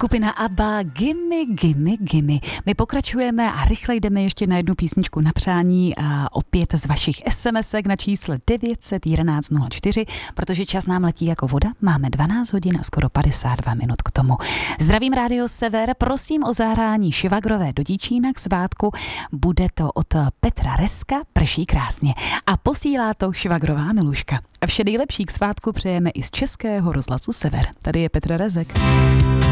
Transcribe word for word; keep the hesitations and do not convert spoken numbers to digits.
Skupina ABBA, Gimme, Gimme, Gimme. My pokračujeme a rychle jdeme ještě na jednu písničku na přání a opět z vašich SMSek na čísle devět set jedenáct nula čtyři, protože čas nám letí jako voda. Máme dvanáct hodin a skoro padesát dva minut k tomu. Zdravím Rádio Sever, prosím o zahrání Šivagrové do Díčína k svátku. Bude to od Petra Reska, prší krásně. A posílá to Šivagrová Miluška. A vše nejlepší k svátku přejeme i z Českého rozhlasu Sever. Tady je Petr Rezek.